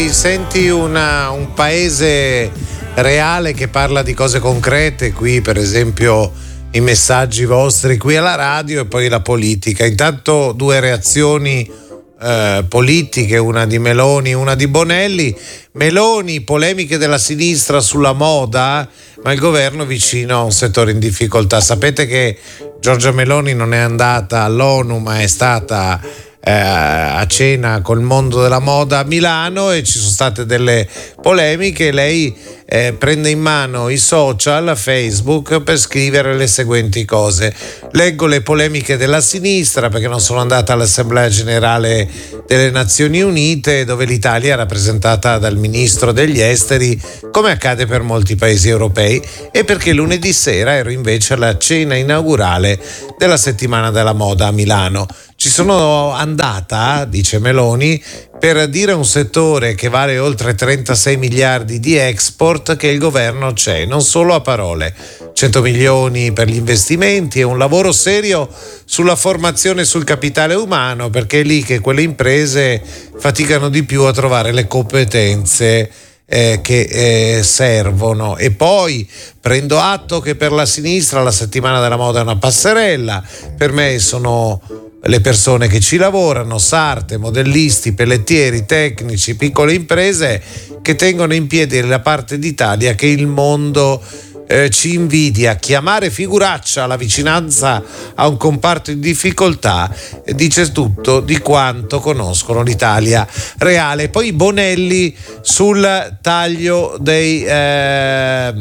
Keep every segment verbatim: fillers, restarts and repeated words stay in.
Senti una, un paese reale che parla di cose concrete, qui per esempio i messaggi vostri qui alla radio e poi la politica. Intanto due reazioni eh, politiche, una di Meloni, una di Bonelli. Meloni, polemiche della sinistra sulla moda, ma il governo vicino a un settore in difficoltà. Sapete che Giorgia Meloni non è andata all'ONU, ma è stata Eh, a cena col mondo della moda a Milano e ci sono state delle polemiche. Lei eh, prende in mano i social, Facebook, per scrivere le seguenti cose: leggo le polemiche della sinistra perché non sono andata all'Assemblea Generale delle Nazioni Unite, dove l'Italia è rappresentata dal ministro degli esteri, come accade per molti paesi europei, e perché lunedì sera ero invece alla cena inaugurale della settimana della moda a Milano. Ci sono andata, dice Meloni, per dire a un settore che vale oltre trentasei miliardi di export che il governo c'è, non solo a parole. cento milioni per gli investimenti e un lavoro serio sulla formazione sul capitale umano, perché è lì che quelle imprese faticano di più a trovare le competenze Eh, che eh, servono. E poi prendo atto che per la sinistra la settimana della moda è una passerella. Per me sono le persone che ci lavorano, sarte, modellisti, pellettieri, tecnici, piccole imprese che tengono in piedi la parte d'Italia che il mondo eh, ci invidia. Chiamare figuraccia la vicinanza a un comparto in difficoltà eh, dice tutto di quanto conoscono l'Italia reale. Poi Bonelli sul taglio dei eh,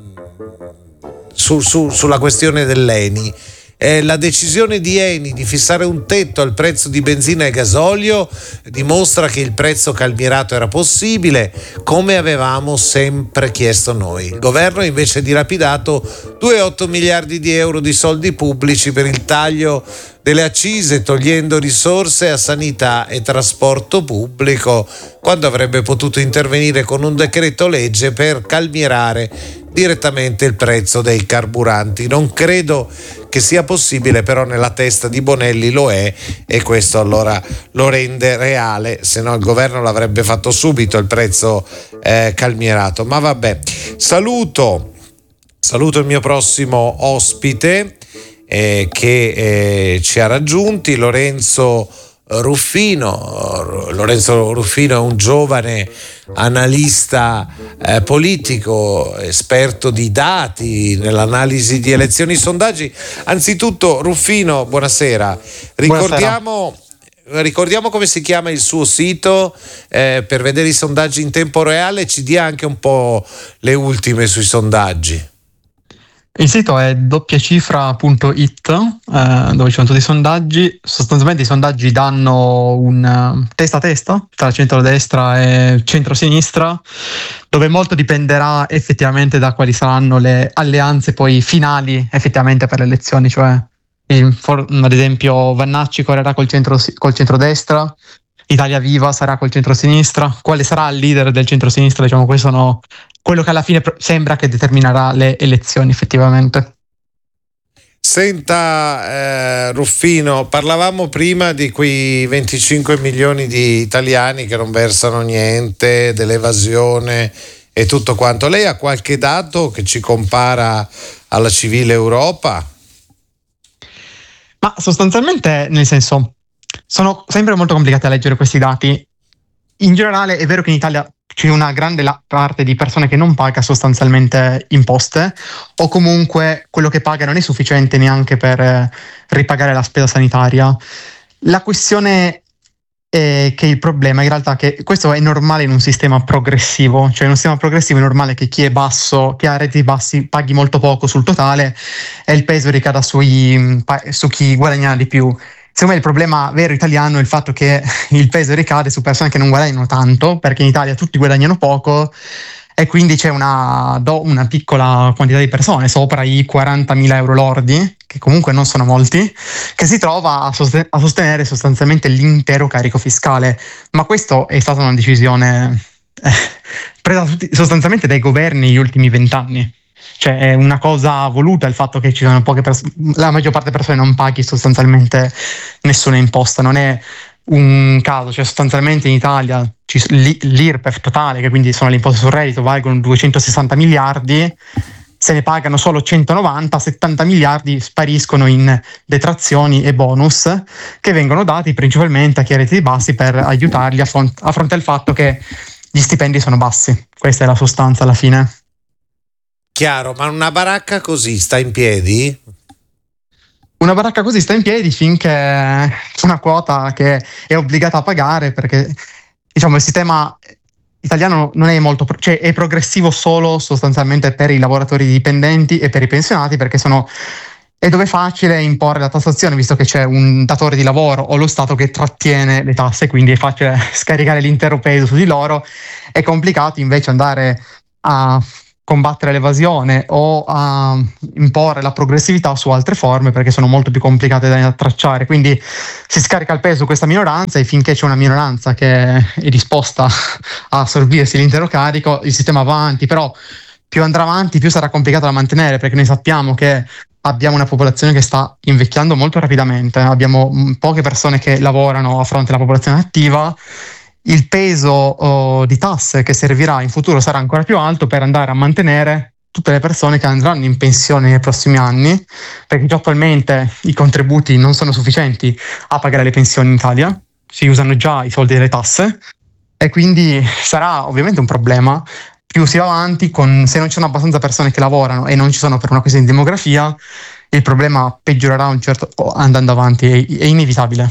su, su, sulla questione dell'E N I. Eh, la decisione di Eni di fissare un tetto al prezzo di benzina e gasolio dimostra che il prezzo calmierato era possibile, come avevamo sempre chiesto noi. Il governo invece ha dilapidato due virgola otto miliardi di euro di soldi pubblici per il taglio delle accise, togliendo risorse a sanità e trasporto pubblico, quando avrebbe potuto intervenire con un decreto legge per calmierare direttamente il prezzo dei carburanti. Non credo che sia possibile, però nella testa di Bonelli lo è, e questo allora lo rende reale, se no il governo l'avrebbe fatto subito il prezzo eh, calmierato. Ma vabbè, saluto saluto il mio prossimo ospite eh, che eh, ci ha raggiunti, Lorenzo Ruffino. Lorenzo Ruffino è un giovane analista eh, politico, esperto di dati nell'analisi di elezioni e sondaggi. Anzitutto, Ruffino, buonasera. Ricordiamo, buonasera. Ricordiamo come si chiama il suo sito eh, per vedere i sondaggi in tempo reale. Ci dia anche un po' le ultime sui sondaggi. Il sito è doppiacifra punto it, eh, dove ci sono tutti i sondaggi. Sostanzialmente i sondaggi danno un uh, testa a testa tra centrodestra e centrosinistra, dove molto dipenderà effettivamente da quali saranno le alleanze poi finali effettivamente per le elezioni. Cioè, il, for, ad esempio, Vannacci correrà col, centro, col centrodestra, Italia Viva sarà col centrosinistra. Quale sarà il leader del centrosinistra? Diciamo, questo sono quello che alla fine sembra che determinerà le elezioni effettivamente. Senta eh, Ruffino, parlavamo prima di quei venticinque milioni di italiani che non versano niente, dell'evasione e tutto quanto. Lei ha qualche dato che ci compara alla civile Europa? Ma sostanzialmente, nel senso, sono sempre molto complicati a leggere questi dati. In generale è vero che in Italia c'è una grande la- parte di persone che non paga sostanzialmente imposte, o comunque quello che paga non è sufficiente neanche per eh, ripagare la spesa sanitaria. La questione è che il problema in realtà è che questo è normale in un sistema progressivo, cioè in un sistema progressivo è normale che chi è basso, chi ha redditi bassi paghi molto poco sul totale e il peso ricada sui, su chi guadagna di più. Secondo me il problema vero italiano è il fatto che il peso ricade su persone che non guadagnano tanto, perché in Italia tutti guadagnano poco e quindi c'è una, una piccola quantità di persone, sopra i quarantamila euro lordi, che comunque non sono molti, che si trova a, sosten- a sostenere sostanzialmente l'intero carico fiscale. Ma questo è stata una decisione eh, presa tutti, sostanzialmente dai governi negli ultimi vent'anni. Cioè è una cosa voluta il fatto che ci sono poche persone, la maggior parte delle persone non paghi sostanzialmente nessuna imposta. Non è un caso, cioè sostanzialmente in Italia ci, l'I R P E F totale, che quindi sono le imposte sul reddito, valgono duecentosessanta miliardi, se ne pagano solo centonovanta, settanta miliardi spariscono in detrazioni e bonus che vengono dati principalmente a chi ha redditi bassi per aiutarli a, front- a fronte al fatto che gli stipendi sono bassi. Questa è la sostanza alla fine. Chiaro, ma una baracca così sta in piedi? Una baracca così sta in piedi finché c'è una quota che è obbligata a pagare, perché diciamo il sistema italiano non è molto, cioè è progressivo solo sostanzialmente per i lavoratori dipendenti e per i pensionati, perché sono è dove è facile imporre la tassazione, visto che c'è un datore di lavoro o lo Stato che trattiene le tasse, quindi è facile scaricare l'intero peso su di loro. È complicato invece andare a combattere l'evasione o a imporre la progressività su altre forme, perché sono molto più complicate da tracciare. Quindi si scarica il peso su questa minoranza, e finché c'è una minoranza che è disposta a assorbirsi l'intero carico, il sistema va avanti. Però più andrà avanti, più sarà complicato da mantenere, perché noi sappiamo che abbiamo una popolazione che sta invecchiando molto rapidamente, abbiamo poche persone che lavorano a fronte alla popolazione attiva. Il peso oh, di tasse che servirà in futuro sarà ancora più alto per andare a mantenere tutte le persone che andranno in pensione nei prossimi anni, perché già attualmente i contributi non sono sufficienti a pagare le pensioni in Italia, si usano già i soldi delle tasse, e quindi sarà ovviamente un problema. Più si va avanti, con, se non ci sono abbastanza persone che lavorano e non ci sono per una questione di demografia, il problema peggiorerà un certo, andando avanti, è, è inevitabile.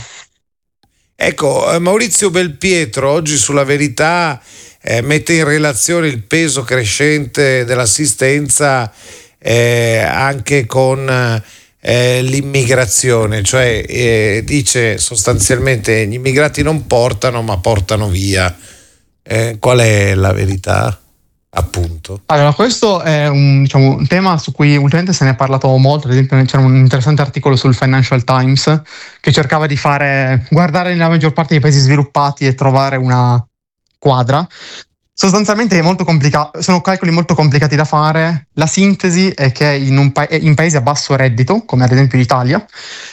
Ecco, Maurizio Belpietro oggi sulla Verità eh, mette in relazione il peso crescente dell'assistenza eh, anche con eh, l'immigrazione, cioè eh, dice sostanzialmente gli immigrati non portano ma portano via. Eh, qual è la verità? Appunto. Allora, questo è un, diciamo, un tema su cui ultimamente se ne è parlato molto. Ad esempio c'era un interessante articolo sul Financial Times che cercava di fare guardare nella maggior parte dei paesi sviluppati e trovare una quadra. Sostanzialmente è molto complicato, sono calcoli molto complicati da fare. La sintesi è che in, un pa- in paesi a basso reddito, come ad esempio l'Italia,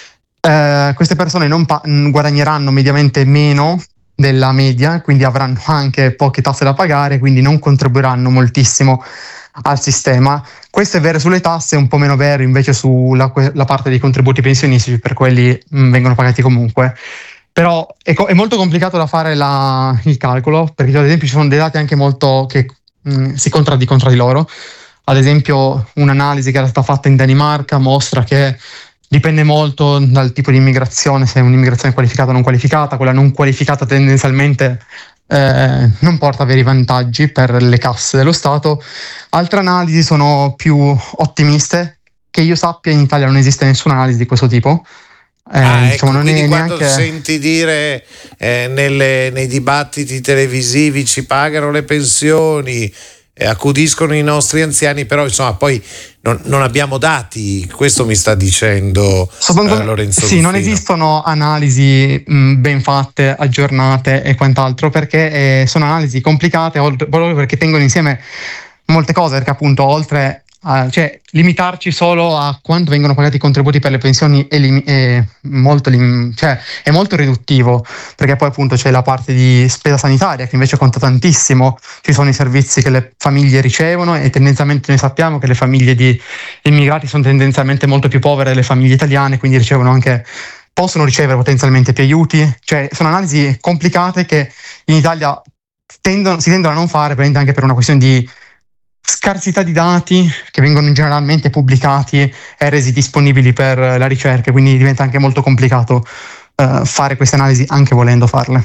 eh, queste persone non pa- guadagneranno mediamente meno della media, quindi avranno anche poche tasse da pagare, quindi non contribuiranno moltissimo al sistema. Questo è vero sulle tasse, è un po' meno vero invece sulla la parte dei contributi pensionistici, per quelli mh, vengono pagati comunque. Però è, co- è molto complicato da fare la, il calcolo, perché ad esempio ci sono dei dati anche molto che mh, si contraddicono tra di loro. Ad esempio un'analisi che era stata fatta in Danimarca mostra che dipende molto dal tipo di immigrazione, se è un'immigrazione qualificata o non qualificata. Quella non qualificata tendenzialmente eh, non porta veri vantaggi per le casse dello Stato. Altre analisi sono più ottimiste. Che io sappia, in Italia non esiste nessuna analisi di questo tipo. Eh, ah, diciamo, ecco, non quindi è quando neanche... senti dire eh, nelle, nei dibattiti televisivi ci pagano le pensioni, eh, accudiscono i nostri anziani, però insomma poi non, non abbiamo dati, questo mi sta dicendo eh, Lorenzo Sì, Ruffino. Non esistono analisi mh, ben fatte, aggiornate e quant'altro, perché eh, sono analisi complicate, proprio perché tengono insieme molte cose, perché appunto oltre a, cioè limitarci solo a quanto vengono pagati i contributi per le pensioni è, lim- è, molto, lim- cioè, è molto riduttivo, perché poi appunto c'è la parte di spesa sanitaria che invece conta tantissimo. Ci sono i servizi che le famiglie ricevono, e tendenzialmente noi sappiamo che le famiglie di immigrati sono tendenzialmente molto più povere delle famiglie italiane, quindi ricevono anche possono ricevere potenzialmente più aiuti. Cioè sono analisi complicate che in Italia tendono, si tendono a non fare, anche per una questione di scarsità di dati che vengono generalmente pubblicati e resi disponibili per la ricerca, quindi diventa anche molto complicato uh, fare queste analisi anche volendo farle.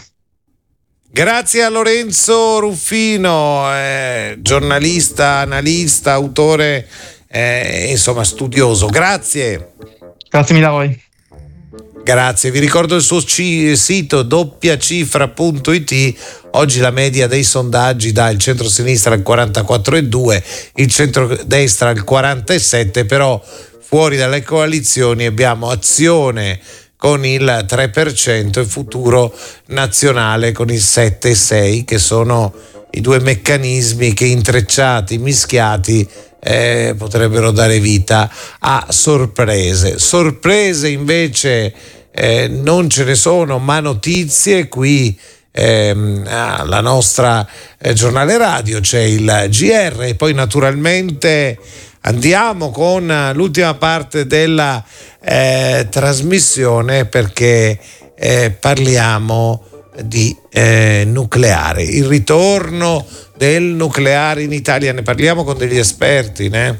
Grazie a Lorenzo Ruffino, eh, giornalista, analista, autore, eh, insomma studioso. Grazie. Grazie mille a voi. Grazie, vi ricordo il suo c- sito doppiacifra punto it. Oggi la media dei sondaggi dà il centro-sinistra al quarantaquattro virgola due, il centro-destra al quarantasette, però fuori dalle coalizioni abbiamo Azione con il tre per cento e Futuro Nazionale con il sette virgola sei, che sono i due meccanismi che intrecciati, mischiati, eh, potrebbero dare vita a sorprese. Sorprese invece eh, non ce ne sono, ma notizie qui ehm, alla nostra eh, giornale radio, c'è il G R e poi naturalmente andiamo con l'ultima parte della eh, trasmissione perché eh, parliamo di eh, nucleare, il ritorno del nucleare in Italia, ne parliamo con degli esperti, né?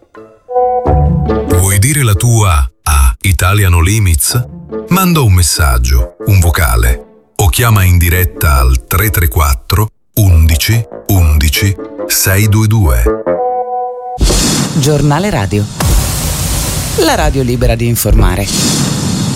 Vuoi dire la tua a Italiano Limits? Manda un messaggio, un vocale o chiama in diretta al tre tre quattro undici undici seicentoventidue. Giornale Radio. La radio libera di informare.